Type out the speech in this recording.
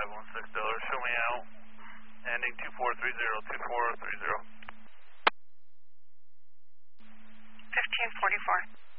516 Delaware, show me out. Ending 2430, 2430. 1544.